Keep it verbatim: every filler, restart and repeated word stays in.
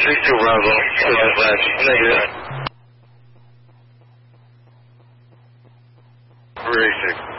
six two Bravo, July flash, negative. three eight six.